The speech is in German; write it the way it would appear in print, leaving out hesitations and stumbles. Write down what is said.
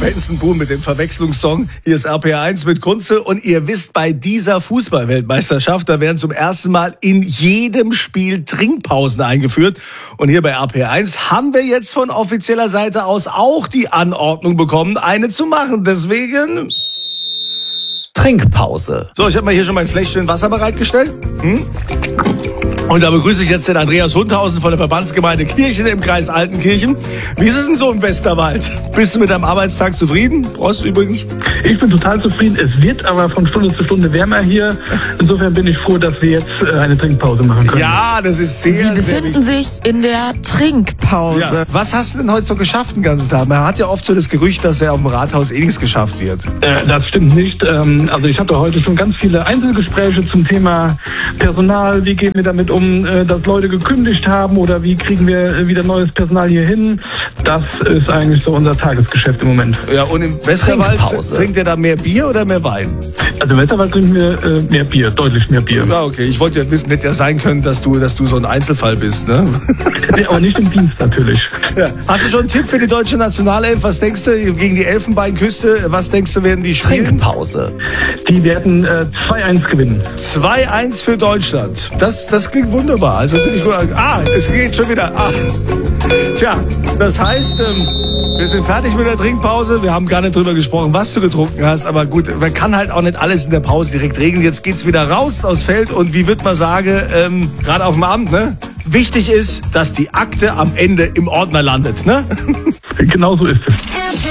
Benson Boone mit dem Verwechslungssong. Hier ist RPR1 mit Kunze und ihr wisst, bei dieser Fußball-Weltmeisterschaft, da werden zum ersten Mal in jedem Spiel Trinkpausen eingeführt. Und hier bei RPR1 haben wir jetzt von offizieller Seite aus auch die Anordnung bekommen, eine zu machen. Deswegen... Trinkpause. So, ich habe mal hier schon mein Fläschchen Wasser bereitgestellt. Und da begrüße ich jetzt den Andreas Hundhausen von der Verbandsgemeinde Kirchen im Kreis Altenkirchen. Wie ist es denn so im Westerwald? Bist du mit deinem Arbeitstag zufrieden? Prost übrigens. Ich bin total zufrieden. Es wird aber von Stunde zu Stunde wärmer hier. Insofern bin ich froh, dass wir jetzt eine Trinkpause machen können. Ja, das ist sehr, Sie befinden sich in der Trinkpause. Ja. Was hast du denn heute so geschafft den ganzen Tag? Man hat ja oft so das Gerücht, dass auf dem Rathaus nichts geschafft wird. Das stimmt nicht. Also ich hatte heute schon ganz viele Einzelgespräche zum Thema Personal. Wie gehen wir damit um, dass Leute gekündigt haben oder wie kriegen wir wieder neues Personal hier hin? Das ist eigentlich so unser Tagesgeschäft im Moment. Ja, und im Westerwald trinkt ihr da mehr Bier oder mehr Wein? Also im Westerwald trinken wir mehr Bier, deutlich mehr Bier. Ja, okay. Ich wollte ja wissen, hätte ja sein können, dass du so ein Einzelfall bist, ne? Nee, aber nicht im Dienst natürlich. Ja. Hast du schon einen Tipp für die deutsche Nationalelf? Was denkst du gegen die Elfenbeinküste? Was denkst du, werden die spielen? Trinkpause. Die werden 2-1 gewinnen. 2-1 für Deutschland. Das klingt wunderbar. Also finde ich gut. Es geht schon wieder. Tja, das heißt, wir sind fertig mit der Trinkpause. Wir haben gar nicht drüber gesprochen, was du getrunken hast. Aber gut, man kann halt auch nicht alles in der Pause direkt regeln. Jetzt geht's wieder raus aufs Feld. Und wie wird man sagen, gerade auf dem Amt, ne? Wichtig ist, dass die Akte am Ende im Ordner landet, ne? Genau so ist es.